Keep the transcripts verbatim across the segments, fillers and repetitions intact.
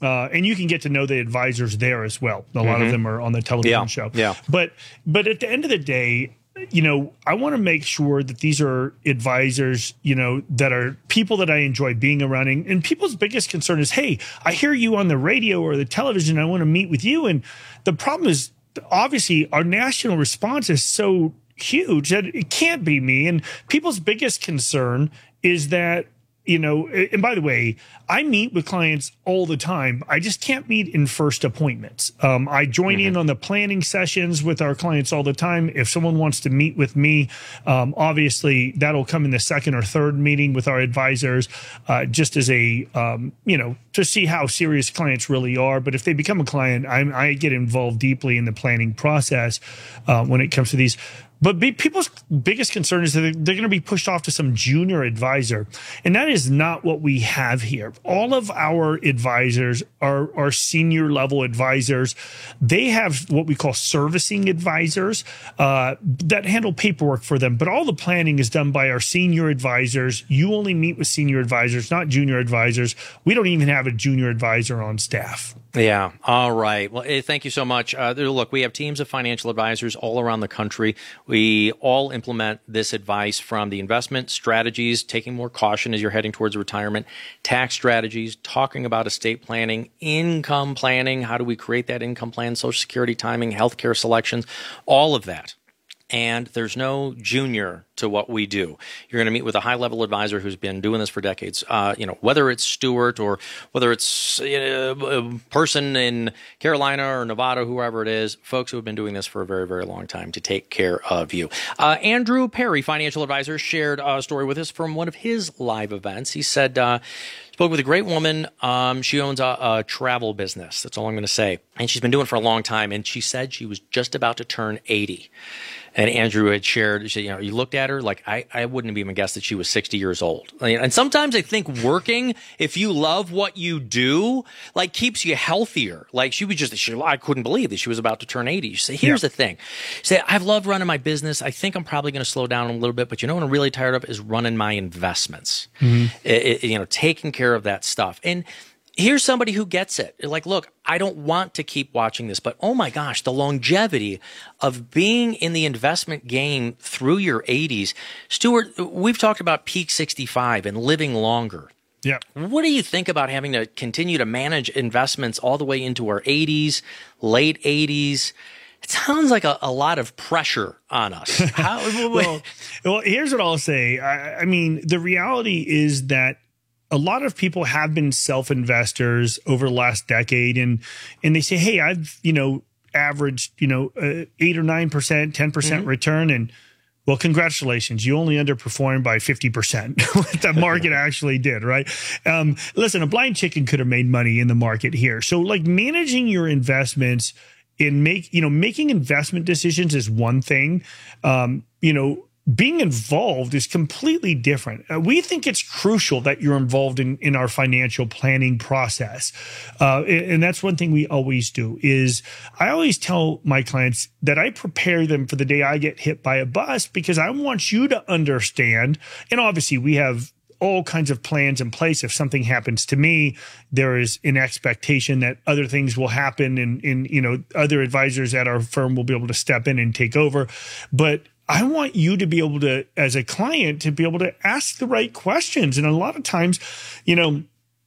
Uh, and you can get to know the advisors there as well. A lot mm-hmm. of them are on the television yeah. show. Yeah. But but at the end of the day, you know, I want to make sure that these are advisors, you know, that are people that I enjoy being around. And people's biggest concern is, hey, I hear you on the radio or the television. I want to meet with you. And the problem is, obviously, our national response is so huge that it can't be me. And people's biggest concern is that, you know, and by the way, I meet with clients all the time. I just can't meet in first appointments. Um, I join mm-hmm. in on the planning sessions with our clients all the time. If someone wants to meet with me, um, obviously that'll come in the second or third meeting with our advisors, uh, just as a, um, you know, to see how serious clients really are. But if they become a client, I, I get involved deeply in the planning process uh, when it comes to these. But be, people's biggest concern is that they're, they're going to be pushed off to some junior advisor. And that is not what we have here. All of our advisors are, are senior level advisors. They have what we call servicing advisors uh, that handle paperwork for them. But all the planning is done by our senior advisors. You only meet with senior advisors, not junior advisors. We don't even have a junior advisor on staff. Yeah. All right. Well, hey, thank you so much. Uh, look, we have teams of financial advisors all around the country. We all implement this advice, from the investment strategies, taking more caution as you're heading towards retirement, tax strategies, talking about estate planning, income planning. How do we create that income plan, Social Security timing, healthcare selections, all of that. And there's no junior to what we do. You're going to meet with a high-level advisor who's been doing this for decades. Uh, you know, whether it's Stuart or whether it's you know, a person in Carolina or Nevada, whoever it is, folks who have been doing this for a very, very long time to take care of you. Uh, Andrew Perry, financial advisor, shared a story with us from one of his live events. He said, uh, spoke with a great woman. Um, she owns a, a travel business. That's all I'm going to say. And she's been doing it for a long time. And she said she was just about to turn eighty. And Andrew had shared, you know, you looked at her like, I, I wouldn't have even guessed that she was sixty years old. And sometimes I think working, if you love what you do, like keeps you healthier. Like she was just, she, I couldn't believe that she was about to turn eighty. You say, here's yeah. the thing. You say, I've loved running my business. I think I'm probably going to slow down a little bit, but you know what I'm really tired of is running my investments. Mm-hmm. It, it, you know, taking care of that stuff. And here's somebody who gets it. Like, look, I don't want to keep watching this, but oh my gosh, the longevity of being in the investment game through your eighties. Stuart, we've talked about peak sixty-five and living longer. Yeah. What do you think about having to continue to manage investments all the way into our eighties, late eighties? It sounds like a, a lot of pressure on us. How, well, well, here's what I'll say. I, I mean, the reality is that a lot of people have been self-investors over the last decade, and and they say, hey, I've, you know, averaged, you know, uh, eight or nine percent, ten percent mm-hmm. return. And well, congratulations. You only underperformed by fifty percent what the market actually did, right? Um, listen, a blind chicken could have made money in the market here. So like managing your investments in make, you know, making investment decisions is one thing. Um, you know, being involved is completely different. Uh, we think it's crucial that you're involved in, in our financial planning process. Uh, and, and that's one thing we always do is I always tell my clients that I prepare them for the day I get hit by a bus, because I want you to understand. And obviously we have all kinds of plans in place. If something happens to me, there is an expectation that other things will happen, and, and you know, other advisors at our firm will be able to step in and take over. But I want you to be able to, as a client, to be able to ask the right questions. And a lot of times, you know,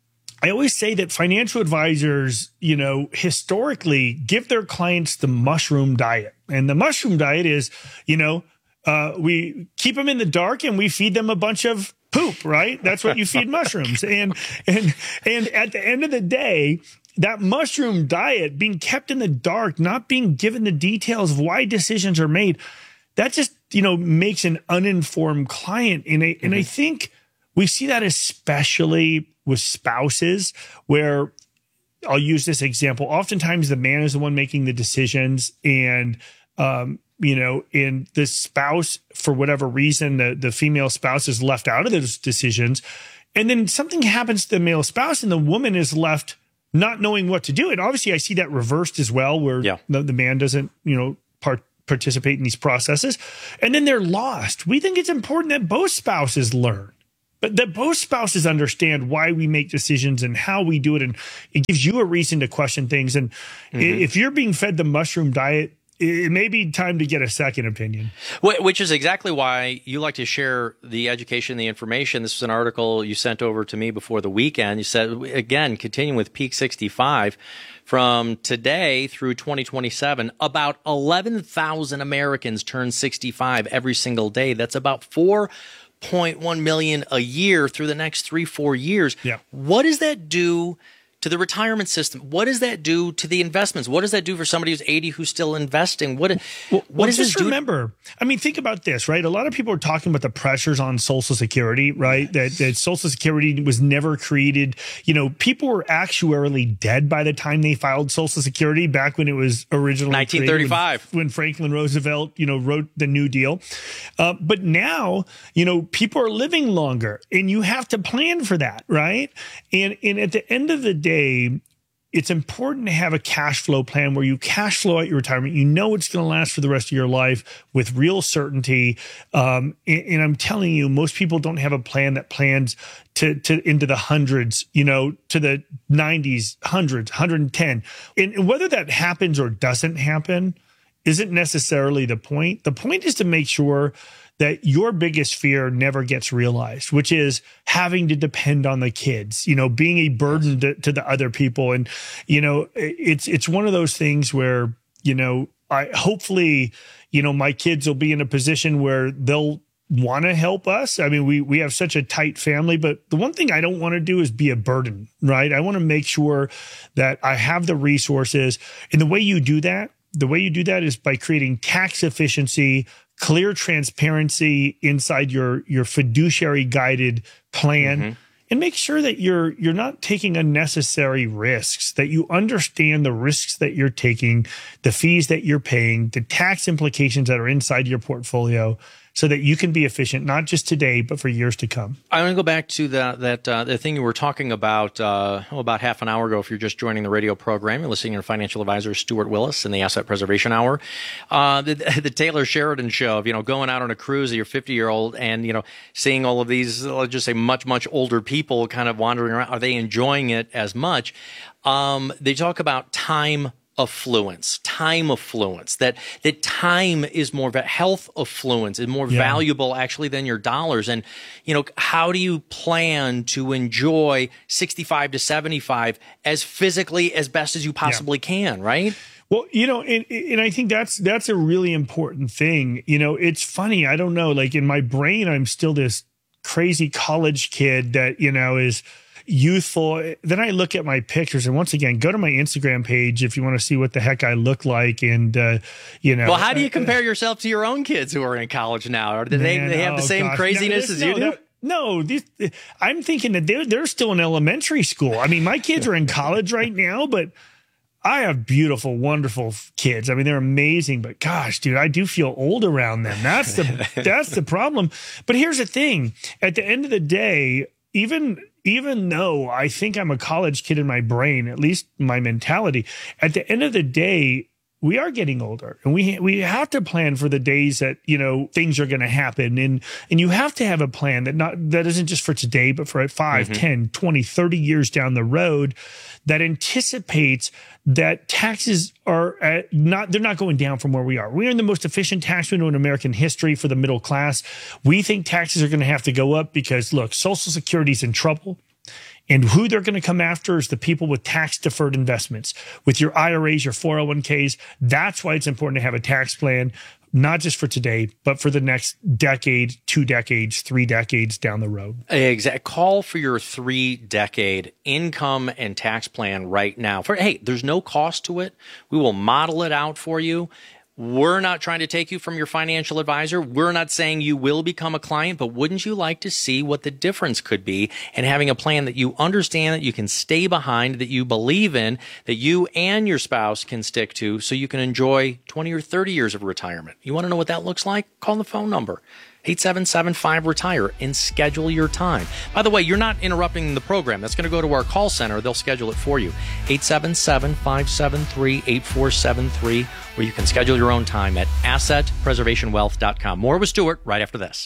I always say that financial advisors, you know, historically give their clients the mushroom diet. And the mushroom diet is, you know, uh, we keep them in the dark and we feed them a bunch of poop, right? That's what you feed mushrooms. And, and, and at the end of the day, that mushroom diet, being kept in the dark, not being given the details of why decisions are made, that just, you know, makes an uninformed client. And I, mm-hmm. and I think we see that especially with spouses, where I'll use this example. Oftentimes the man is the one making the decisions, and, um, you know, and the spouse, for whatever reason, the, the female spouse is left out of those decisions. And then something happens to the male spouse and the woman is left not knowing what to do. And obviously I see that reversed as well, where yeah. the, the man doesn't, you know, part, participate in these processes, and then they're lost. We think it's important that both spouses learn. but that both spouses understand why we make decisions and how we do it. And it gives you a reason to question things. And mm-hmm. if you're being fed the mushroom diet, it may be time to get a second opinion. Which is exactly why you like to share the education, the information. This was an article you sent over to me before the weekend. You said, again, continuing with Peak sixty-five, from today through twenty twenty-seven, about eleven thousand Americans turn sixty-five every single day. That's about four point one million a year through the next three, four years. Yeah. What does that do to the retirement system? What does that do to the investments? What does that do for somebody who's eighty who's still investing? What, well, what well, does just this do? Remember, I mean, think about this, right? A lot of people are talking about the pressures on Social Security, right? That, that Social Security was never created. You know, people were actuarially dead by the time they filed Social Security back when it was originally nineteen thirty-five, when, when Franklin Roosevelt, you know, wrote the New Deal. Uh, but now, you know, people are living longer, and you have to plan for that, right? And and at the end of the day, Day, it's important to have a cash flow plan where you cash flow out your retirement. You know it's going to last for the rest of your life with real certainty. Um, and, and I'm telling you, most people don't have a plan that plans to, to into the hundreds, you know, to the nineties, hundreds, one hundred ten. And, and whether that happens or doesn't happen isn't necessarily the point. The point is to make sure that your biggest fear never gets realized, which is having to depend on the kids, you know, being a burden to, to the other people. And, you know, it's, it's one of those things where, you know, I hopefully, you know, my kids will be in a position where they'll want to help us. I mean, we, we have such a tight family, but the one thing I don't want to do is be a burden, right? I want to make sure that I have the resources. And the way you do that, the way you do that is by creating tax efficiency, clear transparency inside your, your fiduciary guided plan, mm-hmm. and make sure that you're, you're not taking unnecessary risks, that you understand the risks that you're taking, the fees that you're paying, the tax implications that are inside your portfolio, so that you can be efficient, not just today, but for years to come. I want to go back to the, that uh, the thing you were talking about uh, oh, about half an hour ago. If you're just joining the radio program, you're listening to financial advisor Stuart Willis in the Asset Preservation Hour. Uh, the, the Taylor Sheridan show of, you know, going out on a cruise as your fifty-year-old and, you know, seeing all of these, let's just say, much, much older people kind of wandering around. Are they enjoying it as much? Um, they talk about time affluence, time affluence, that, that time is more, health affluence is more yeah. valuable actually than your dollars. And, you know, how do you plan to enjoy sixty-five to seventy-five as physically as best as you possibly yeah. can, right? Well, you know, and, and I think that's, that's a really important thing. You know, it's funny. I don't know, like in my brain, I'm still this crazy college kid that, you know, is youthful. Then I look at my pictures, and once again, go to my Instagram page if you want to see what the heck I look like. And, uh, you know, well, how do you compare yourself to your own kids who are in college now? Or do they, man, they have oh, the same gosh. craziness no, as you no, do? No, these, I'm thinking that they're, they're still in elementary school. I mean, my kids are in college right now, but I have beautiful, wonderful kids. I mean, they're amazing, but gosh, dude, I do feel old around them. That's the, that's the problem. But here's the thing. At the end of the day, even, even though I think I'm a college kid in my brain, at least my mentality, at the end of the day, we are getting older, and we we have to plan for the days that, you know, things are going to happen. And and you have to have a plan that not that isn't just for today, but for five, mm-hmm. ten, twenty, thirty years down the road, that anticipates that taxes are at not, they're not going down from where we are. We are in the most efficient tax window in American history for the middle class. We think taxes are going to have to go up because, look, Social Security's in trouble. And who they're going to come after is the people with tax-deferred investments, with your I R As, your four oh one Ks. That's why it's important to have a tax plan, not just for today, but for the next decade, two decades, three decades down the road. Exactly. Call for your three-decade income and tax plan right now. For hey, there's no cost to it. We will model it out for you. We're not trying to take you from your financial advisor. We're not saying you will become a client, but wouldn't you like to see what the difference could be in having a plan that you understand, that you can stay behind, that you believe in, that you and your spouse can stick to so you can enjoy twenty or thirty years of retirement? You want to know what that looks like? Call the phone number. eight seven seven, five, RETIRE and schedule your time. By the way, you're not interrupting the program. That's going to go to our call center. They'll schedule it for you. eight seven seven, five seven three, eight four seven three, or you can schedule your own time at asset preservation wealth dot com. More with Stuart right after this.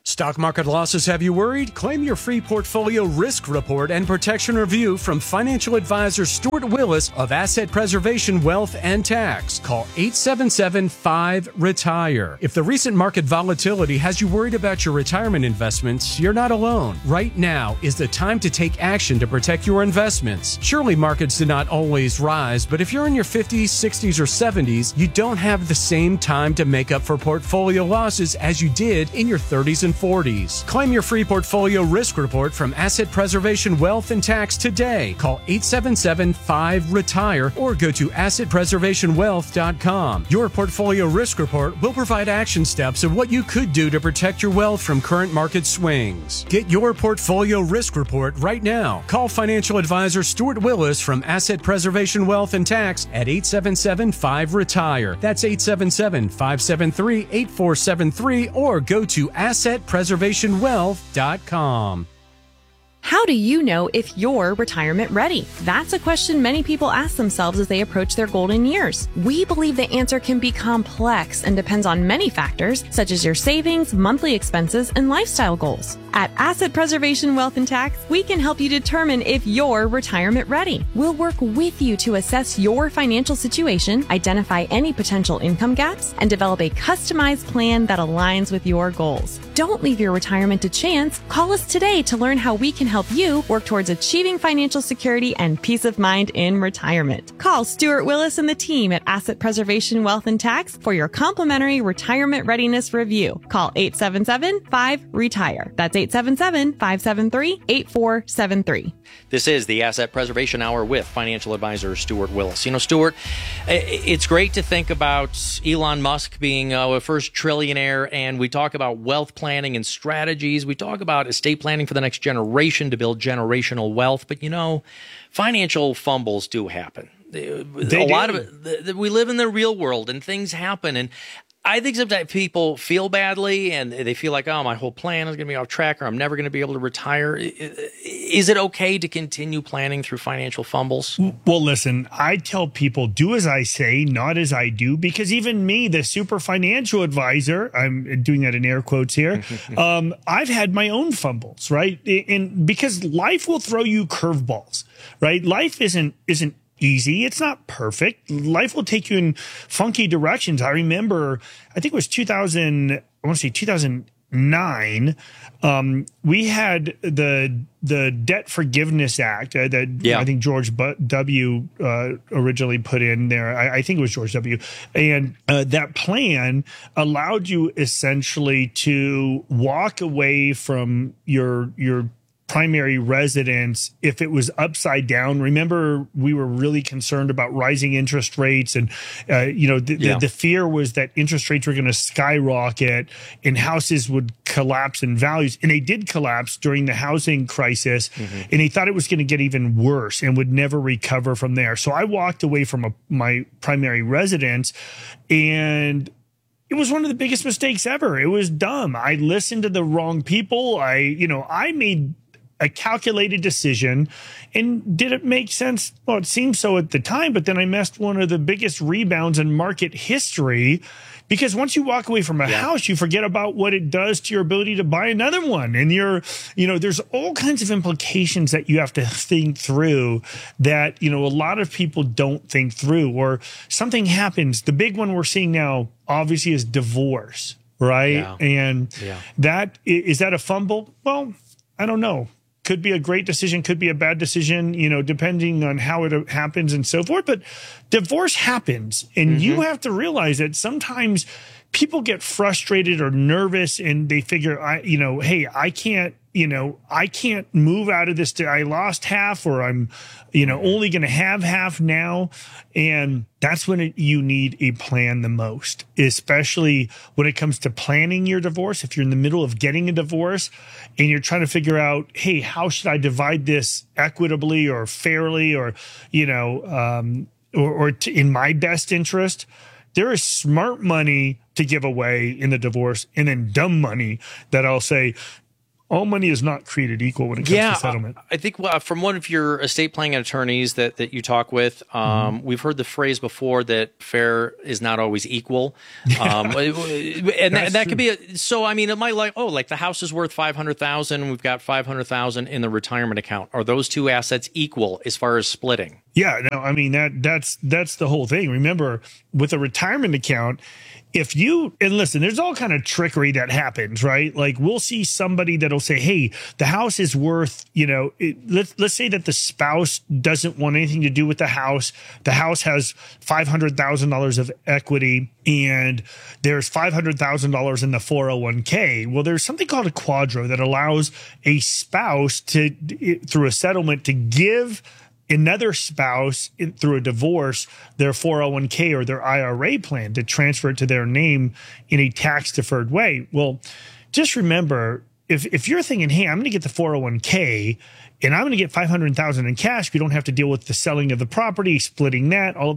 Stock market losses have you worried? Claim your free portfolio risk report and protection review from financial advisor Stuart Willis of Asset Preservation Wealth and Tax. Call eight seven seven, five, retire. If the recent market volatility has you worried about your retirement investments, you're not alone. Right now is the time to take action to protect your investments. Surely markets do not always rise, but if you're in your fifties, sixties, or seventies, you don't have the same time to make up for portfolio losses as you did in your thirties and forties. Claim your free portfolio risk report from Asset Preservation Wealth and Tax today. Call eight seven seven, five, retire or go to asset preservation wealth dot com. Your portfolio risk report will provide action steps of what you could do to protect your wealth from current market swings. Get your portfolio risk report right now. Call financial advisor Stuart Willis from Asset Preservation Wealth and Tax at eight seven seven, five, retire. That's eight seven seven, five seven three, eight four seven three or go to asset preservation wealth dot com. How do you know if you're retirement ready? That's a question many people ask themselves as they approach their golden years. We believe the answer can be complex and depends on many factors, such as your savings, monthly expenses, and lifestyle goals. At Asset Preservation Wealth and Tax, we can help you determine if you're retirement ready. We'll work with you to assess your financial situation, identify any potential income gaps, and develop a customized plan that aligns with your goals. Don't leave your retirement to chance. Call us today to learn how we can help you work towards achieving financial security and peace of mind in retirement. Call Stuart Willis and the team at Asset Preservation Wealth and Tax for your complimentary retirement readiness review. Call eight seven seven, five, retire. That's eight seven seven, five seven three, eight four seven three. This is the Asset Preservation Hour with financial advisor Stuart Willis. You know, Stuart, it's great to think about Elon Musk being a first trillionaire, and we talk about wealth planning and strategies. We talk about estate planning for the next generation to build generational wealth. But, you know, financial fumbles do happen. They a do. lot of it, we live in the real world and things happen. And I think sometimes people feel badly and they feel like, oh, my whole plan is going to be off track or I'm never going to be able to retire. Is it okay to continue planning through financial fumbles? Well, listen, I tell people, do as I say, not as I do, because even me, the super financial advisor, I'm doing that in air quotes here, um, I've had my own fumbles, right? And because life will throw you curveballs, right? Life isn't isn't easy. It's not perfect. Life will take you in funky directions. I remember, I think it was two thousand, I want to say two thousand nine. Um, we had the, the Debt Forgiveness Act uh, that yeah. I think George W. Uh, originally put in there. I, I think it was George W. And uh, that plan allowed you essentially to walk away from your, your, primary residence if it was upside down. Remember, we were really concerned about rising interest rates, and uh, you know the, yeah. the, the fear was that interest rates were going to skyrocket and houses would collapse in values, and they did collapse during the housing crisis. Mm-hmm. And he thought it was going to get even worse and would never recover from there. So I walked away from a, my primary residence, and it was one of the biggest mistakes ever. It was dumb. I listened to the wrong people. I, you know, I made a calculated decision. And did it make sense? Well, it seemed so at the time, but then I missed one of the biggest rebounds in market history, because once you walk away from a yeah. house, you forget about what it does to your ability to buy another one. And you're, you know, there's all kinds of implications that you have to think through that, you know, a lot of people don't think through, or something happens. The big one we're seeing now, obviously, is divorce, right? Yeah. And yeah. that, is that a fumble? Well, I don't know. Could be a great decision, could be a bad decision, you know, depending on how it happens and so forth. But divorce happens, and mm-hmm. you have to realize that sometimes people get frustrated or nervous, and they figure, I, you know, hey, I can't, you know, I can't move out of this. I lost half, or I'm, you know, only going to have half now. And that's when it, you need a plan the most, especially when it comes to planning your divorce. If you're in the middle of getting a divorce and you're trying to figure out, hey, how should I divide this equitably or fairly, or, you know, um, or, or to, in my best interest, there is smart money to give away in the divorce, and then dumb money that I'll say, all money is not created equal when it comes yeah, to settlement. I think uh, from one of your estate planning attorneys that, that you talk with, um, mm-hmm. we've heard the phrase before that fair is not always equal. Yeah. Um, and that, that could be, a, so I mean, it might like, oh, like the house is worth five hundred thousand dollars, we've got five hundred thousand dollars in the retirement account. Are those two assets equal as far as splitting? Yeah, no, I mean, that that's that's the whole thing. Remember, with a retirement account, if you, and listen, there's all kind of trickery that happens, right? Like we'll see somebody that'll say, hey, the house is worth, you know, it, let's, let's say that the spouse doesn't want anything to do with the house. The house has five hundred thousand dollars of equity and there's five hundred thousand dollars in the four oh one k. Well, there's something called a quadro that allows a spouse to, through a settlement, to give another spouse in, through a divorce, their four oh one k or their I R A plan to transfer it to their name in a tax deferred way. Well, just remember, if, if you're thinking, hey, I'm going to get the four oh one k and I'm going to get five hundred thousand in cash, we don't have to deal with the selling of the property, splitting that. All,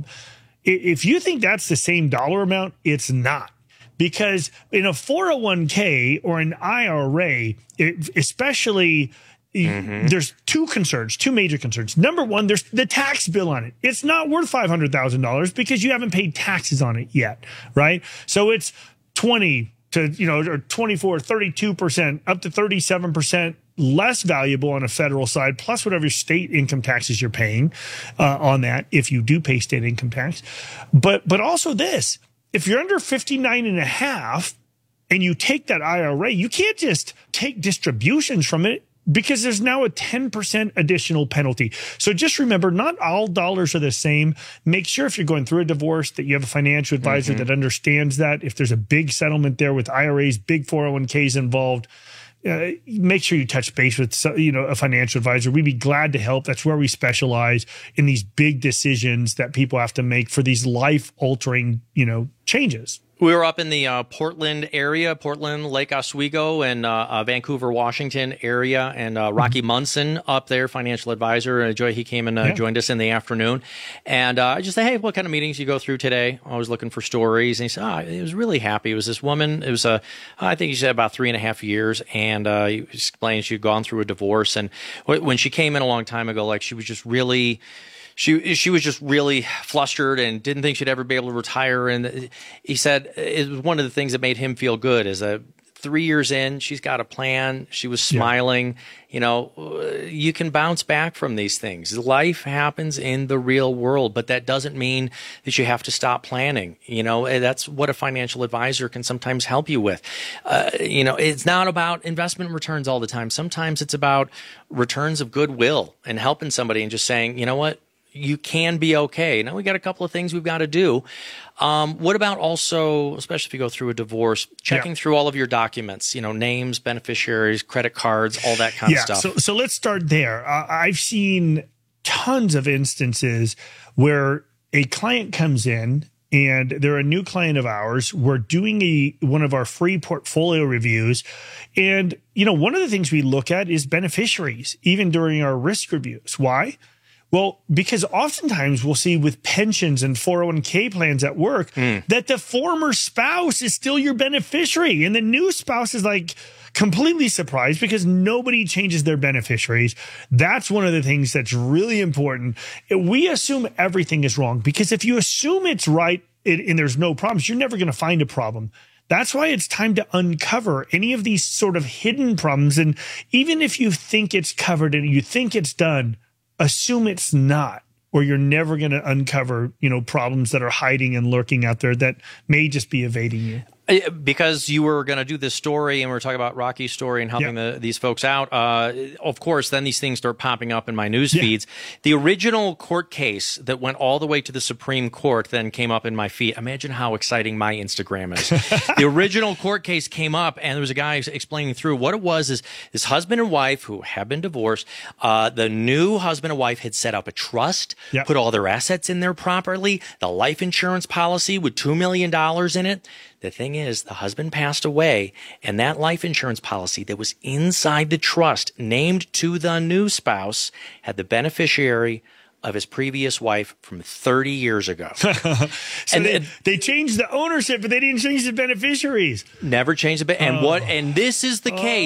if you think that's the same dollar amount, it's not. Because in a four oh one k or an I R A, it, especially Mm-hmm. there's two concerns, two major concerns. Number one, there's the tax bill on it. It's not worth five hundred thousand dollars because you haven't paid taxes on it yet, right? So it's twenty to, you know, or twenty-four, thirty-two percent, up to thirty-seven percent less valuable on a federal side, plus whatever state income taxes you're paying uh, on that, if you do pay state income tax. But, but also this, if you're under fifty-nine and a half and you take that I R A, you can't just take distributions from it, because there's now a ten percent additional penalty. So just remember, not all dollars are the same. Make sure if you're going through a divorce that you have a financial advisor mm-hmm. that understands that. If there's a big settlement there with I R As, big four oh one k's involved, uh, make sure you touch base with, you know, a financial advisor. We'd be glad to help. That's where we specialize in these big decisions that people have to make for these life-altering, you know, changes. We were up in the uh, Portland area, Portland, Lake Oswego, and uh, uh, Vancouver, Washington area, and uh, Rocky mm-hmm. Munson up there, financial advisor. Uh, Joy, he came and uh, yeah. joined us in the afternoon. And uh, I just said, hey, what kind of meetings you go through today? I was looking for stories. And he said, oh, he was really happy. It was this woman. It was, a, I think he said about three and a half years. And uh, he explained she'd gone through a divorce. And when she came in a long time ago, like she was just really... She she was just really flustered and didn't think she'd ever be able to retire. And he said it was one of the things that made him feel good is that three years in, she's got a plan. She was smiling. Yeah. You know, you can bounce back from these things. Life happens in the real world, but that doesn't mean that you have to stop planning. You know, that's what a financial advisor can sometimes help you with. Uh, you know, it's not about investment returns all the time. Sometimes it's about returns of goodwill and helping somebody and just saying, you know what? You can be okay. Now we got a couple of things we've got to do. Um, what about also, especially if you go through a divorce, checking yeah. through all of your documents, you know, names, beneficiaries, credit cards, all that kind yeah, of stuff. So, so let's start there. Uh, I've seen tons of instances where a client comes in and they're a new client of ours. We're doing a one of our free portfolio reviews. And, you know, one of the things we look at is beneficiaries, even during our risk reviews. Why? Well, because oftentimes we'll see with pensions and four oh one k plans at work mm. that the former spouse is still your beneficiary and the new spouse is like completely surprised because nobody changes their beneficiaries. That's one of the things that's really important. We assume everything is wrong because if you assume it's right and there's no problems, you're never going to find a problem. That's why it's time to uncover any of these sort of hidden problems. And even if you think it's covered and you think it's done, assume it's not, or you're never going to uncover, you know, problems that are hiding and lurking out there that may just be evading you. Because you were going to do this story and we were talking about Rocky's story and helping yep. the, these folks out. Uh, of course, then these things start popping up in my news yeah. feeds. The original court case that went all the way to the Supreme Court then came up in my feed. Imagine how exciting my Instagram is. The original court case came up and there was a guy explaining through what it was is this husband and wife who have been divorced. Uh, the new husband and wife had set up a trust, yep. put all their assets in there properly, the life insurance policy with two million dollars in it. The thing is, the husband passed away, and that life insurance policy that was inside the trust, named to the new spouse, had the beneficiary of his previous wife from thirty years ago. so and they, and, they changed the ownership, but they didn't change the beneficiaries. Never changed the be- and oh. what? And this is the oh. case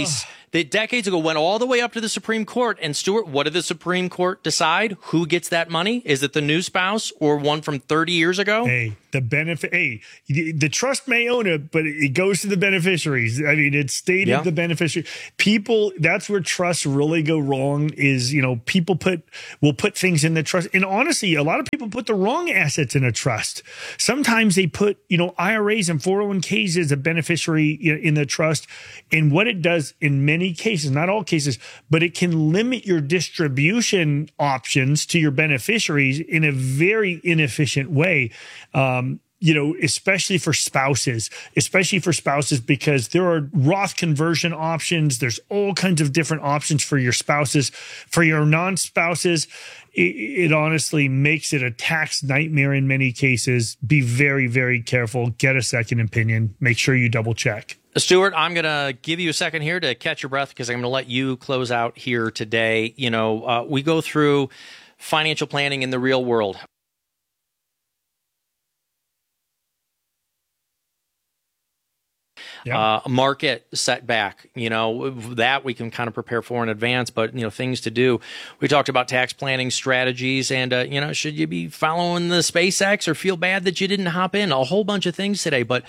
that decades ago went all the way up to the Supreme Court. And Stuart, what did the Supreme Court decide? Who gets that money? Is it the new spouse or one from thirty years ago? Hey, the benefit. Hey, the, the trust may own it, but it goes to the beneficiaries. I mean, it's stated yeah. the beneficiary. People, that's where trusts really go wrong. Is you know people put will put things in the trust, and honestly, a lot of people put the wrong assets in a trust. Sometimes they put you know I R As and four oh one Ks as a beneficiary in the trust, and what it does in many cases, not all cases, but it can limit your distribution options to your beneficiaries in a very inefficient way. Um, you know, especially for spouses, especially for spouses, because there are Roth conversion options. There's all kinds of different options for your spouses. For your non-spouses, it, it honestly makes it a tax nightmare in many cases. Be very, very careful. Get a second opinion. Make sure you double check. Stuart, I'm going to give you a second here to catch your breath because I'm going to let you close out here today. You know, uh, we go through financial planning in the real world. Yeah. Uh, market setback, you know, that we can kind of prepare for in advance, but, you know, things to do. We talked about tax planning strategies and, uh, you know, should you be following the SpaceX or feel bad that you didn't hop in? A whole bunch of things today. But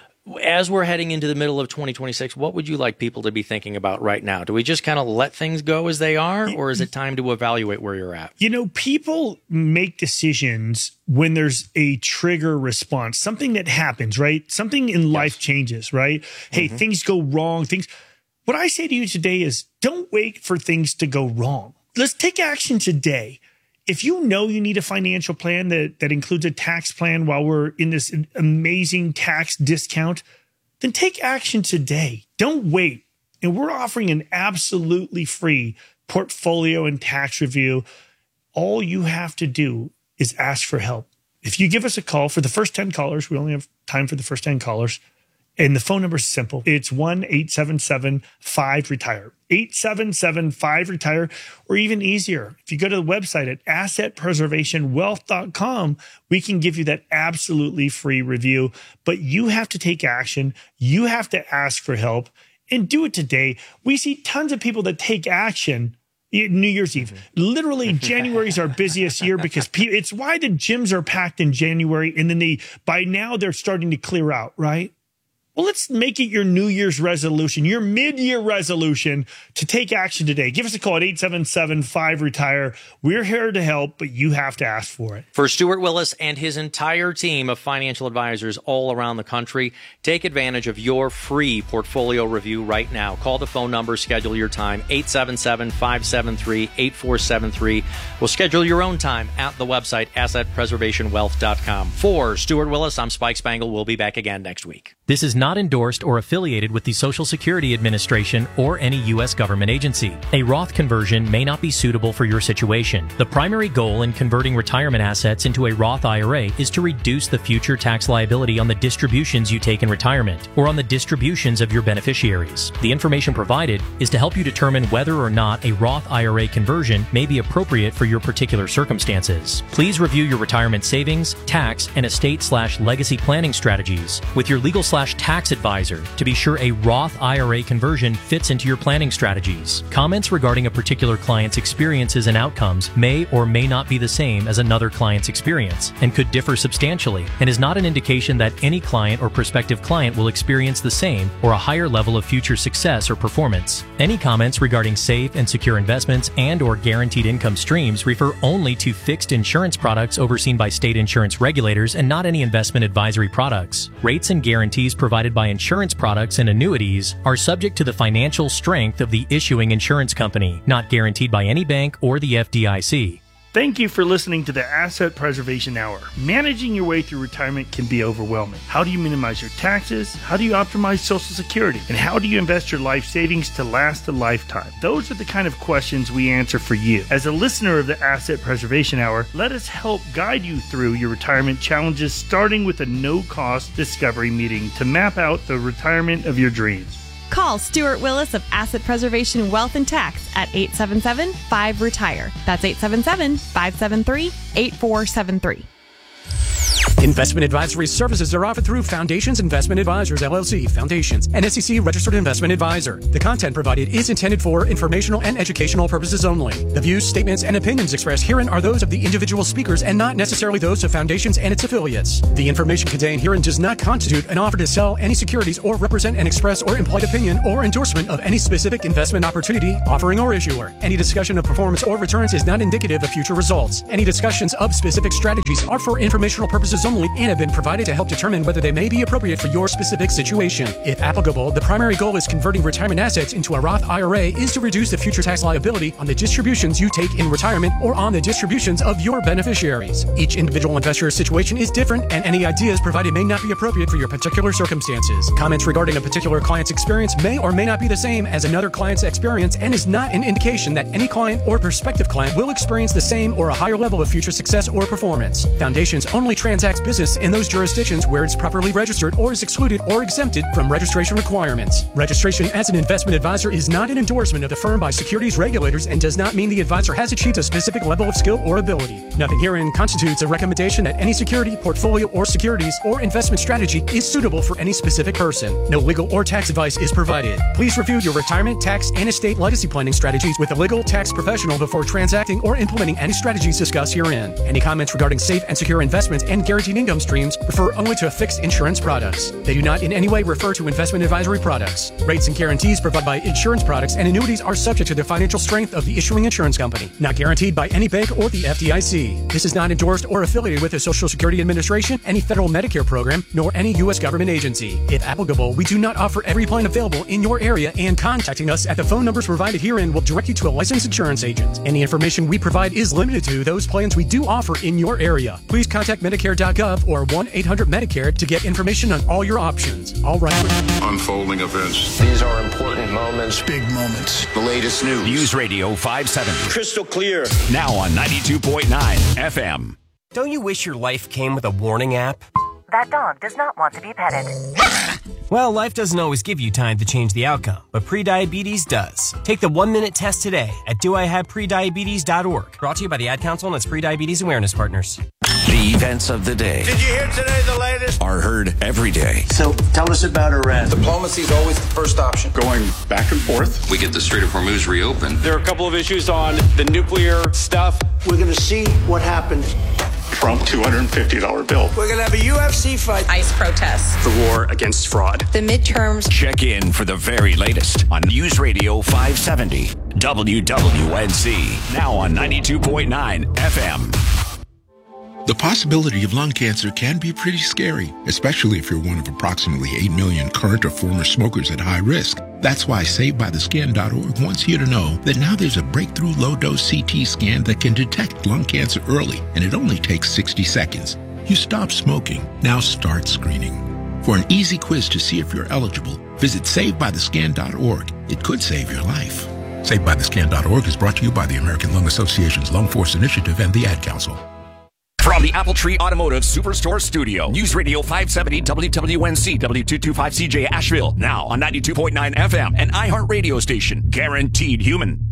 as we're heading into the middle of twenty twenty-six, what would you like people to be thinking about right now? Do we just kind of let things go as they are, or is it time to evaluate where you're at? You know, people make decisions when there's a trigger response, something that happens, right? Something in life yes. changes, right? Hey, mm-hmm. things go wrong. Things. What I say to you today is don't wait for things to go wrong. Let's take action today. If you know you need a financial plan that, that includes a tax plan while we're in this amazing tax discount, then take action today. Don't wait. And we're offering an absolutely free portfolio and tax review. All you have to do is ask for help. If you give us a call for the first ten callers, we only have time for the first ten callers. And the phone number is simple. It's one eight seven seven five retire. eight seven seven five retire. Or even easier, if you go to the website at asset preservation wealth dot com, we can give you that absolutely free review. But you have to take action. You have to ask for help and do it today. We see tons of people that take action New Year's Eve. Literally, January is our busiest year because pe- it's why the gyms are packed in January. And then they, by now they're starting to clear out, right? Well, let's make it your New Year's resolution, your mid-year resolution to take action today. Give us a call at eight seven seven five retire. We're here to help, but you have to ask for it. For Stuart Willis and his entire team of financial advisors all around the country, take advantage of your free portfolio review right now. Call the phone number, schedule your time, eight seven seven five seven three eight four seven three. We'll schedule your own time at the website, asset preservation wealth dot com. For Stuart Willis, I'm Spike Spangle. We'll be back again next week. This is not endorsed or affiliated with the Social Security Administration or any U S government agency. A Roth conversion may not be suitable for your situation. The primary goal in converting retirement assets into a Roth I R A is to reduce the future tax liability on the distributions you take in retirement or on the distributions of your beneficiaries. The information provided is to help you determine whether or not a Roth I R A conversion may be appropriate for your particular circumstances. Please review your retirement savings, tax, and estate slash legacy planning strategies with your legal slash tax advisor to be sure a Roth I R A conversion fits into your planning strategies. Comments regarding a particular client's experiences and outcomes may or may not be the same as another client's experience and could differ substantially and is not an indication that any client or prospective client will experience the same or a higher level of future success or performance. Any comments regarding safe and secure investments and or guaranteed income streams refer only to fixed insurance products overseen by state insurance regulators and not any investment advisory products. Rates and guarantees provided by insurance products and annuities are subject to the financial strength of the issuing insurance company, not guaranteed by any bank or the F D I C. Thank you for listening to the Asset Preservation Hour. Managing your way through retirement can be overwhelming. How do you minimize your taxes? How do you optimize Social Security? And how do you invest your life savings to last a lifetime? Those are the kind of questions we answer for you. As a listener of the Asset Preservation Hour, let us help guide you through your retirement challenges, starting with a no-cost discovery meeting to map out the retirement of your dreams. Call Stuart Willis of Asset Preservation Wealth and Tax at eight seven seven five retire. That's eight seven seven five seven three eight four seven three. Investment advisory services are offered through Foundations Investment Advisors, L L C, Foundations, an S E C registered investment advisor. The content provided is intended for informational and educational purposes only. The views, statements, and opinions expressed herein are those of the individual speakers and not necessarily those of Foundations and its affiliates. The information contained herein does not constitute an offer to sell any securities or represent an express or implied opinion or endorsement of any specific investment opportunity, offering, or issuer. Any discussion of performance or returns is not indicative of future results. Any discussions of specific strategies are for informational purposes only and have been provided to help determine whether they may be appropriate for your specific situation. If applicable, the primary goal is converting retirement assets into a Roth I R A is to reduce the future tax liability on the distributions you take in retirement or on the distributions of your beneficiaries. Each individual investor's situation is different, and any ideas provided may not be appropriate for your particular circumstances. Comments regarding a particular client's experience may or may not be the same as another client's experience and is not an indication that any client or prospective client will experience the same or a higher level of future success or performance. Foundations only transacts business in those jurisdictions where it's properly registered or is excluded or exempted from registration requirements. Registration as an investment advisor is not an endorsement of the firm by securities regulators and does not mean the advisor has achieved a specific level of skill or ability. Nothing herein constitutes a recommendation that any security, portfolio, or securities or investment strategy is suitable for any specific person. No legal or tax advice is provided. Please review your retirement, tax, and estate legacy planning strategies with a legal tax professional before transacting or implementing any strategies discussed herein. Any comments regarding safe and secure investments and guaranteed income streams refer only to fixed insurance products. They do not in any way refer to investment advisory products. Rates and guarantees provided by insurance products and annuities are subject to the financial strength of the issuing insurance company, not guaranteed by any bank or the F D I C. This is not endorsed or affiliated with the Social Security Administration, any federal Medicare program, nor any U S government agency. If applicable, we do not offer every plan available in your area, and contacting us at the phone numbers provided herein will direct you to a licensed insurance agent. Any information we provide is limited to those plans we do offer in your area. Please contact Medicare dot gov or one eight hundred Medicare to get information on all your options. All right. Unfolding events. These are important moments. Big moments. The latest news. News Radio five seventy. Crystal clear. Now on ninety-two point nine F M. Don't you wish your life came with a warning app? That dog does not want to be petted. Well, life doesn't always give you time to change the outcome, but prediabetes does. Take the one-minute test today at do I have prediabetes dot org. Brought to you by the Ad Council and its Prediabetes Awareness Partners. The events of the day. Did you hear today the latest? Are heard every day. So, tell us about Iran. Diplomacy is always the first option. Going back and forth. We get the Strait of Hormuz reopened. There are a couple of issues on the nuclear stuff. We're going to see what happens. Trump two hundred fifty dollars bill. We're going to have a U F C fight. ICE protests. The war against fraud. The midterms. Check in for the very latest on News Radio five seventy W W N C. Now on ninety-two point nine F M. The possibility of lung cancer can be pretty scary, especially if you're one of approximately eight million current or former smokers at high risk. That's why Saved By The Scan dot org wants you to know that now there's a breakthrough low-dose C T scan that can detect lung cancer early, and it only takes sixty seconds. You stop smoking, now start screening. For an easy quiz to see if you're eligible, visit Saved By The Scan dot org. It could save your life. Saved By The Scan dot org is brought to you by the American Lung Association's Lung Force Initiative and the Ad Council. From the Apple Tree Automotive Superstore Studio, News Radio five seventy W W N C W two twenty-five C J Asheville, now on ninety-two point nine F M, an iHeart radio station, guaranteed human.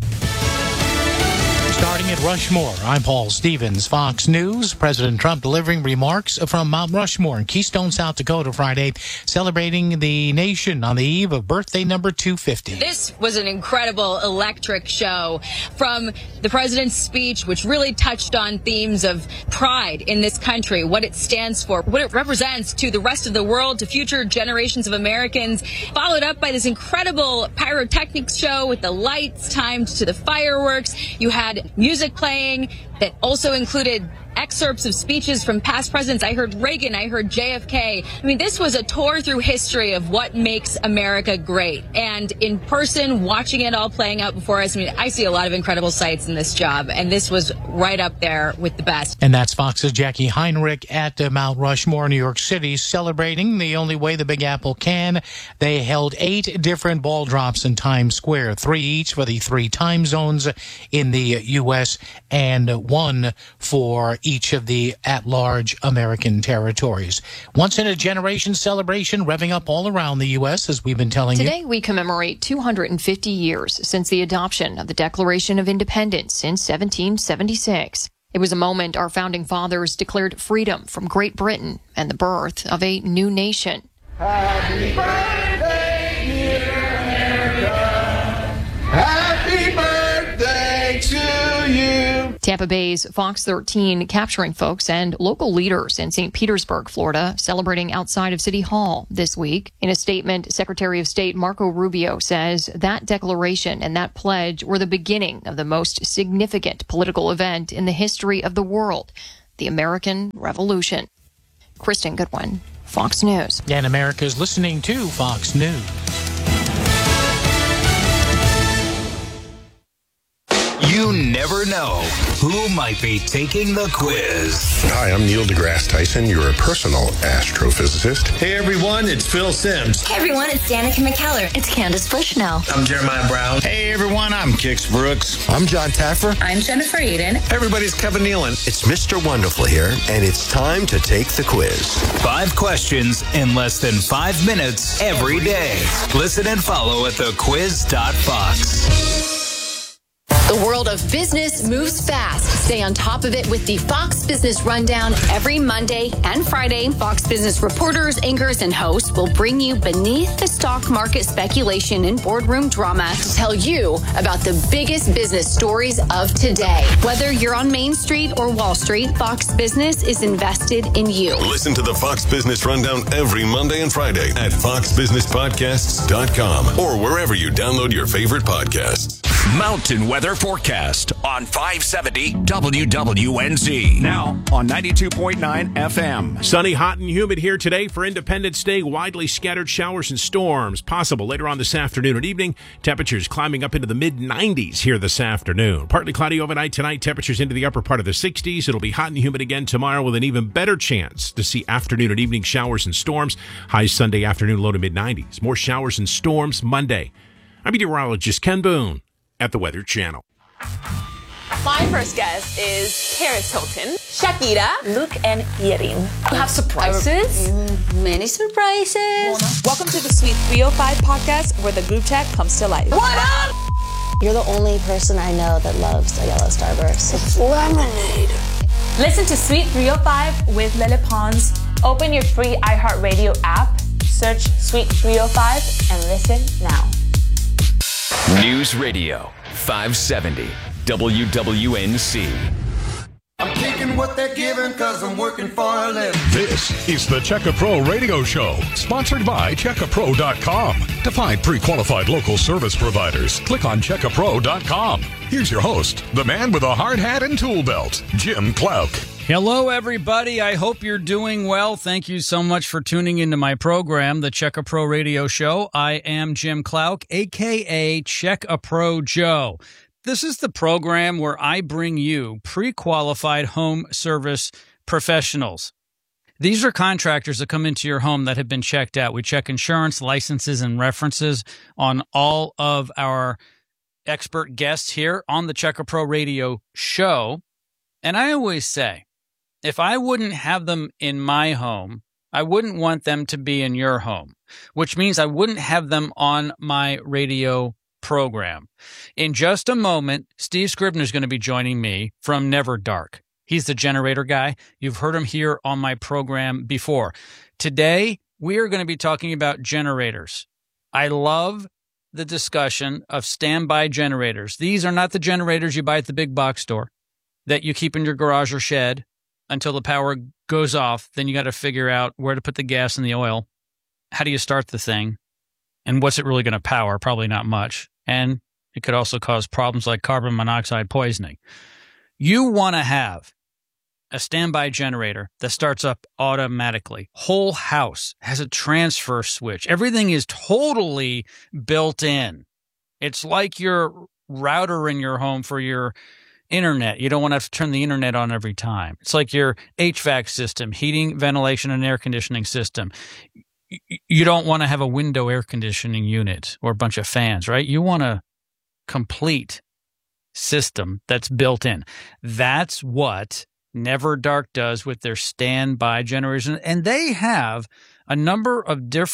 Starting at Rushmore, I'm Paul Stevens, Fox News. President Trump delivering remarks from Mount Rushmore in Keystone, South Dakota Friday, celebrating the nation on the eve of birthday number two fifty. This was an incredible, electric show from the president's speech, which really touched on themes of pride in this country, what it stands for, what it represents to the rest of the world, to future generations of Americans, followed up by this incredible pyrotechnics show with the lights timed to the fireworks. You had music playing that also included excerpts of speeches from past presidents. I heard Reagan, I heard J F K. I mean, this was a tour through history of what makes America great. And in person, watching it all playing out before us, I mean, I see a lot of incredible sights in this job, and this was right up there with the best. And that's Fox's Jackie Heinrich at uh, Mount Rushmore, New York City, celebrating the only way the Big Apple can. They held eight different ball drops in Times Square, three each for the three time zones in the U S and one for each of the at-large American territories. Once-in-a-generation celebration revving up all around the U S, as we've been telling Today, you. Today, we commemorate two hundred fifty years since the adoption of the Declaration of Independence in seventeen seventy-six. It was a moment our founding fathers declared freedom from Great Britain and the birth of a new nation. Happy birthday, dear America. Happy birthday to you. Tampa Bay's Fox thirteen capturing folks and local leaders in Saint Petersburg, Florida, celebrating outside of City Hall this week. In a statement, Secretary of State Marco Rubio says that declaration and that pledge were the beginning of the most significant political event in the history of the world, the American Revolution. Kristen Goodwin, Fox News. And America's listening to Fox News. You never know who might be taking the quiz. Hi, I'm Neil deGrasse Tyson, your personal astrophysicist. Hey everyone, it's Phil Simms. Hey everyone, it's Danica McKellar. It's Candace Bushnell. I'm Jeremiah Brown. Hey everyone, I'm Kix Brooks. I'm John Taffer. I'm Jennifer Aiden. Everybody's Kevin Nealon. It's Mister Wonderful here, and it's time to take the quiz. Five questions in less than five minutes every day. Listen and follow at the quiz dot fox. The world of business moves fast. Stay on top of it with the Fox Business Rundown every Monday and Friday. Fox Business reporters, anchors, and hosts will bring you beneath the stock market speculation and boardroom drama to tell you about the biggest business stories of today. Whether you're on Main Street or Wall Street, Fox Business is invested in you. Listen to the Fox Business Rundown every Monday and Friday at fox business podcasts dot com or wherever you download your favorite podcasts. Mountain weather forecast on five seventy W W N Z. Now on ninety-two point nine F M. Sunny, hot, and humid here today for Independence Day. Widely scattered showers and storms possible later on this afternoon and evening. Temperatures climbing up into the mid nineties here this afternoon. Partly cloudy overnight tonight. Temperatures into the upper part of the sixties. It'll be hot and humid again tomorrow with an even better chance to see afternoon and evening showers and storms. High Sunday afternoon, low to mid nineties. More showers and storms Monday. I'm meteorologist Ken Boone at the Weather Channel. My first guest is Paris Hilton, Shakira, Luke, and Yerin. You have surprises? Uh, many surprises. Welcome to the Sweet three oh five podcast, where the group chat comes to life. What up? You're the only person I know that loves a yellow Starburst. It's lemonade. Listen to Sweet three oh five with Lily Pons. Open your free iHeartRadio app, search Sweet three oh five, and listen now. News Radio five seventy W W N Z. I'm taking what they're giving because I'm working for a living. This is the Checka Pro Radio Show, sponsored by Checka Pro dot com. To find pre-qualified local service providers, click on Checka Pro dot com. Here's your host, the man with a hard hat and tool belt, Jim Clouk. Hello, everybody. I hope you're doing well. Thank you so much for tuning into my program, the Checka Pro Radio Show. I am Jim Clouk, a k a. Checka Pro Joe. This is the program where I bring you pre-qualified home service professionals. These are contractors that come into your home that have been checked out. We check insurance, licenses, and references on all of our expert guests here on the Checka Pro Radio Show. And I always say, if I wouldn't have them in my home, I wouldn't want them to be in your home, which means I wouldn't have them on my radio program. In just a moment, Steve Scribner is going to be joining me from Never Dark. He's the generator guy. You've heard him here on my program before. Today, we are going to be talking about generators. I love the discussion of standby generators. These are not the generators you buy at the big box store that you keep in your garage or shed until the power goes off. Then you got to figure out where to put the gas and the oil. How do you start the thing? And what's it really going to power? Probably not much. And it could also cause problems like carbon monoxide poisoning. You want to have a standby generator that starts up automatically. Whole house has a transfer switch. Everything is totally built in. It's like your router in your home for your internet. You don't want to have to turn the internet on every time. It's like your H V A C system, heating, ventilation, and air conditioning system. You don't want to have a window air conditioning unit or a bunch of fans, right? You want a complete system that's built in. That's what Never Dark does with their standby generators. And they have a number of different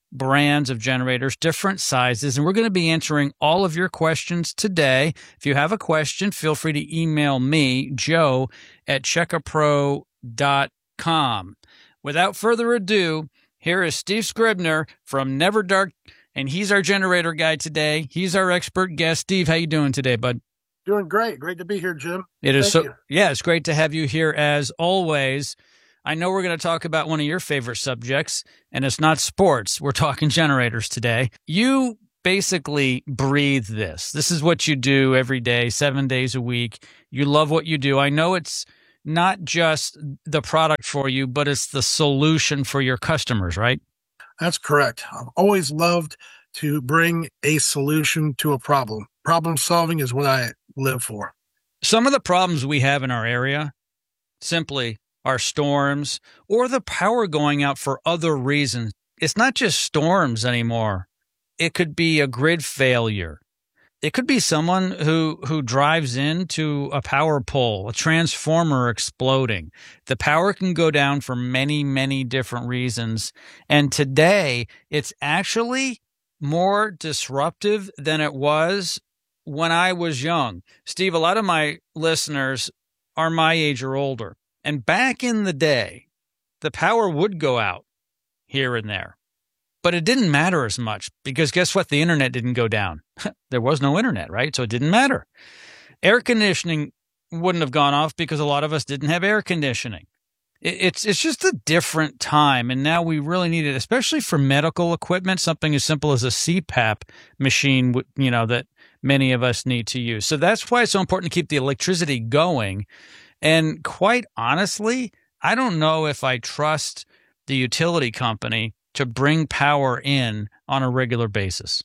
brands of generators, different sizes, and we're going to be answering all of your questions today. If you have a question, feel free to email me, Joe, at check a pro dot com. Without further ado, here is Steve Scribner from Never Dark, and he's our generator guy today. He's our expert guest. Steve, how you doing today, bud? Doing great. Great to be here, Jim. It is Thank so. you. Yeah, it's great to have you here as always. I know we're going to talk about one of your favorite subjects, and it's not sports. We're talking generators today. You basically breathe this. This is what you do every day, seven days a week. You love what you do. I know it's not just the product for you, but it's the solution for your customers, right? That's correct. I've always loved to bring a solution to a problem. Problem solving is what I live for. Some of the problems we have in our area simply are storms or the power going out for other reasons. It's not just storms anymore. It could be a grid failure. It could be someone who, who drives into a power pole, a transformer exploding. The power can go down for many, many different reasons. And today, it's actually more disruptive than it was when I was young. Steve, a lot of my listeners are my age or older. And back in the day, the power would go out here and there. But it didn't matter as much because guess what? The internet didn't go down. There was no internet, right? So it didn't matter. Air conditioning wouldn't have gone off because a lot of us didn't have air conditioning. It's it's just a different time, and now we really need it, especially for medical equipment, something as simple as a C PAP machine, you know, that many of us need to use. So that's why it's so important to keep the electricity going. And quite honestly, I don't know if I trust the utility company to bring power in on a regular basis.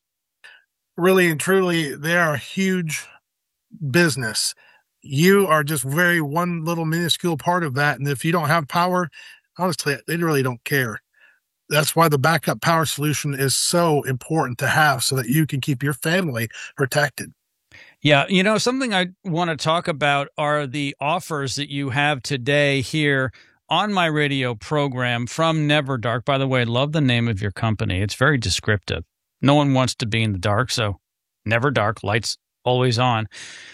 Really and truly, they are a huge business. You are just very one little minuscule part of that. And if you don't have power, honestly, they really don't care. That's why the backup power solution is so important to have so that you can keep your family protected. Yeah, you know, something I want to talk about are the offers that you have today here on my radio program from Never Dark. By the way, I love the name of your company. It's very descriptive. No one wants to be in the dark, so Never Dark, lights always on.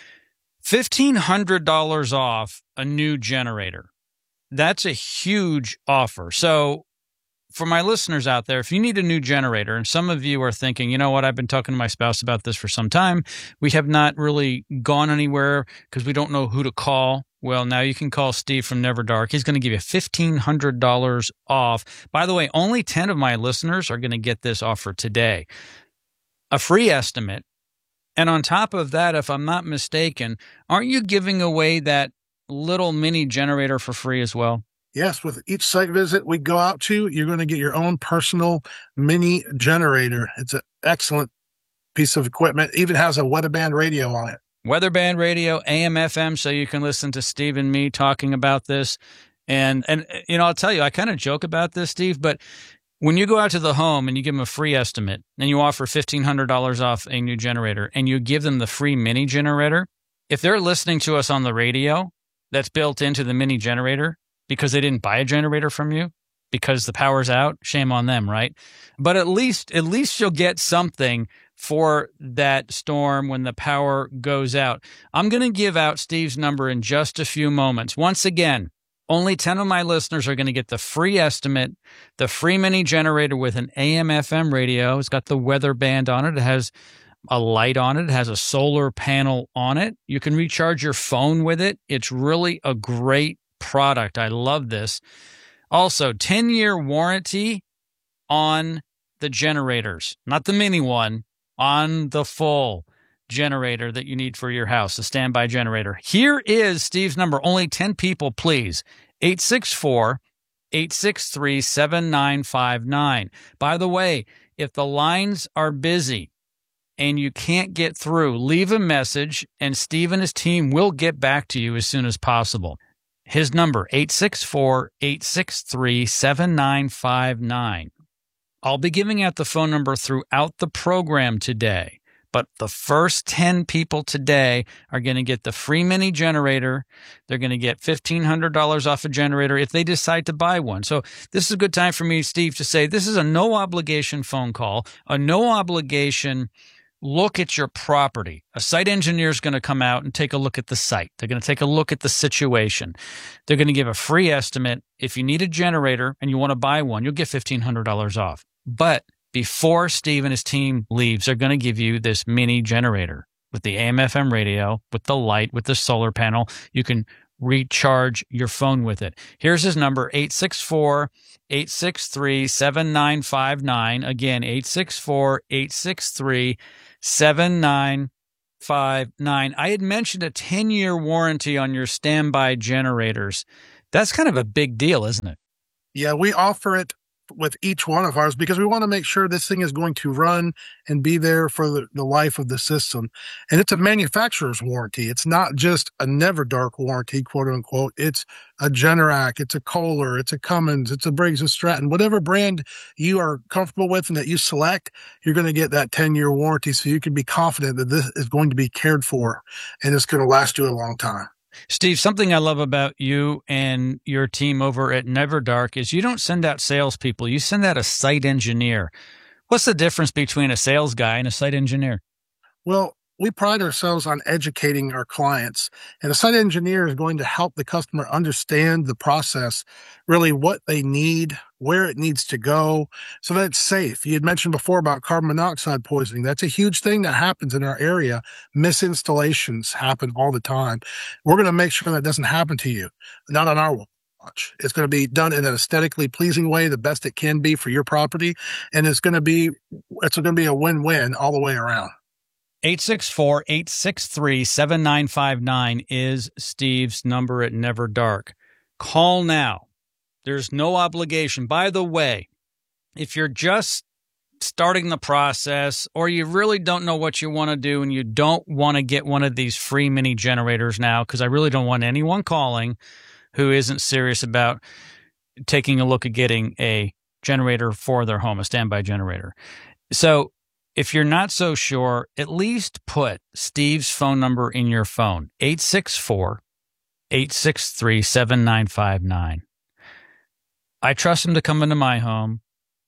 fifteen hundred dollars off a new generator. That's a huge offer. So for my listeners out there, if you need a new generator, and some of you are thinking, you know what, I've been talking to my spouse about this for some time. We have not really gone anywhere because we don't know who to call. Well, now you can call Steve from Never Dark. He's going to give you fifteen hundred dollars off. By the way, only ten of my listeners are going to get this offer today. A free estimate. And on top of that, if I'm not mistaken, aren't you giving away that little mini generator for free as well? Yes, with each site visit we go out to, you're going to get your own personal mini generator. It's an excellent piece of equipment. It even has a weatherband radio on it. Weatherband radio, A M F M, so you can listen to Steve and me talking about this. And, and you know, I'll tell you, I kind of joke about this, Steve, but when you go out to the home and you give them a free estimate and you offer fifteen hundred dollars off a new generator and you give them the free mini generator, if they're listening to us on the radio that's built into the mini generator because they didn't buy a generator from you because the power's out, shame on them, right? But at least, at least you'll get something for that storm when the power goes out. I'm going to give out Steve's number in just a few moments. Once again, only ten of my listeners are going to get the free estimate, the free mini generator with an A M F M radio. It's got the weather band on it. It has a light on it. It has a solar panel on it. You can recharge your phone with it. It's really a great product. I love this. Also, ten-year warranty on the generators, not the mini one, on the full generator that you need for your house, a standby generator. Here is Steve's number. Only ten people, please. eight six four, eight six three, seven nine five nine. By the way, if the lines are busy and you can't get through, leave a message and Steve and his team will get back to you as soon as possible. His number, eight six four, eight six three, seven nine five nine. I'll be giving out the phone number throughout the program today. But the first ten people today are going to get the free mini generator. They're going to get fifteen hundred dollars off a generator if they decide to buy one. So this is a good time for me, Steve, to say this is a no-obligation phone call, a no-obligation look at your property. A site engineer is going to come out and take a look at the site. They're going to take a look at the situation. They're going to give a free estimate. If you need a generator and you want to buy one, you'll get fifteen hundred dollars off. But before Steve and his team leaves, they're going to give you this mini generator with the A M F M radio, with the light, with the solar panel. You can recharge your phone with it. Here's his number, eight six four, eight six three, seven nine five nine. Again, eight six four, eight six three, seven nine five nine. I had mentioned a ten-year warranty on your standby generators. That's kind of a big deal, isn't it? Yeah, we offer it with each one of ours because we want to make sure this thing is going to run and be there for the, the life of the system. And it's a manufacturer's warranty. It's not just a Never Dark warranty, quote unquote. It's a Generac, it's a Kohler, it's a Cummins, it's a Briggs and Stratton. Whatever brand you are comfortable with and that you select, you're going to get that ten-year warranty so you can be confident that this is going to be cared for and it's going to last you a long time. Steve, something I love about you and your team over at Never Dark is you don't send out salespeople. You send out a site engineer. What's the difference between a sales guy and a site engineer? Well, we pride ourselves on educating our clients, and a site engineer is going to help the customer understand the process, really what they need, where it needs to go, so that it's safe. You had mentioned before about carbon monoxide poisoning. That's a huge thing that happens in our area. Misinstallations happen all the time. We're going to make sure that doesn't happen to you, not on our watch. It's going to be done in an aesthetically pleasing way, the best it can be for your property, and it's going to be it's going to be a win-win all the way around. eight six four, eight six three, seven nine five nine is Steve's number at Never Dark. Call now. There's no obligation. By the way, if you're just starting the process or you really don't know what you want to do and you don't want to get one of these free mini generators now, because I really don't want anyone calling who isn't serious about taking a look at getting a generator for their home, a standby generator. So if you're not so sure, at least put Steve's phone number in your phone, eight six four, eight six three, seven nine five nine. I trust him to come into my home.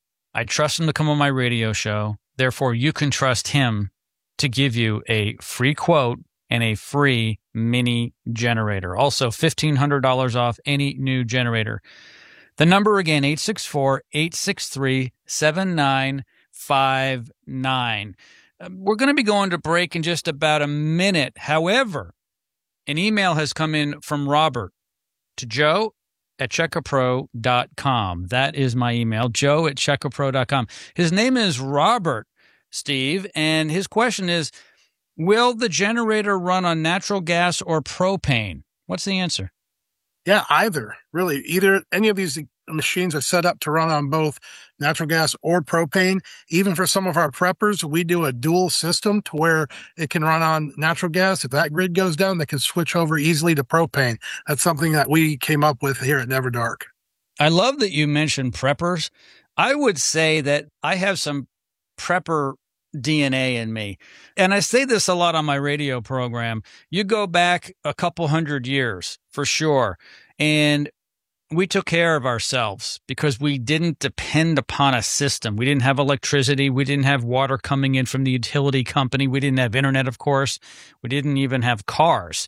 I trust him to come on my radio show. Therefore, you can trust him to give you a free quote and a free mini generator. Also, fifteen hundred dollars off any new generator. The number again, eight six four, eight six three, seven nine five nine. We're going to be going to break in just about a minute. However, an email has come in from Robert to Joe at checkapro dot com. That is my email, joe at checkapro dot com. His name is Robert, Steve, and his question is, will the generator run on natural gas or propane? What's the answer? Yeah, either. Really, either any of these machines are set up to run on both natural gas or propane. Even for some of our preppers, we do a dual system to where it can run on natural gas. If that grid goes down, they can switch over easily to propane. That's something that we came up with here at Never Dark. I love that you mentioned preppers. I would say that I have some prepper D N A in me. And I say this a lot on my radio program. You go back a couple hundred years for sure. And we took care of ourselves because we didn't depend upon a system. We didn't have electricity. We didn't have water coming in from the utility company. We didn't have internet, of course. We didn't even have cars.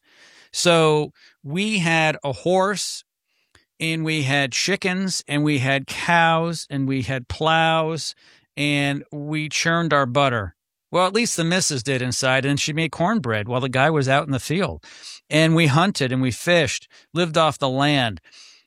So we had a horse and we had chickens and we had cows and we had plows and we churned our butter. Well, at least the missus did inside, and she made cornbread while the guy was out in the field. And we hunted and we fished, lived off the land.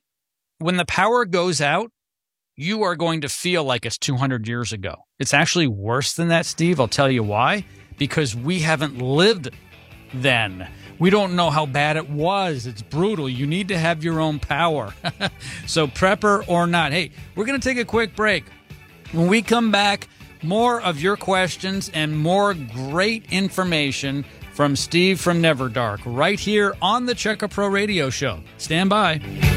When the power goes out, you are going to feel like it's two hundred years ago. It's actually worse than that, Steve. I'll tell you why. Because we haven't lived then. We don't know how bad it was. It's brutal. You need to have your own power. So prepper or not. Hey, we're going to take a quick break. When we come back, more of your questions and more great information from Steve from Never Dark right here on the Check A Pro Radio Show. Stand by.